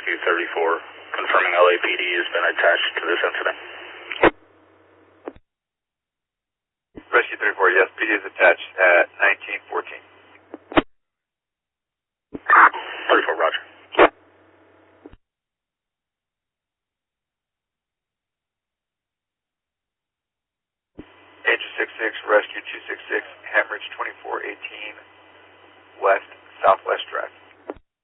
Rescue 34, confirming LAPD has been attached to this incident. Rescue 34, yes, PD is attached at 1914. 34, roger. Angel 66, Rescue 266, Hemorrhage 2418, West, Southwest Drive.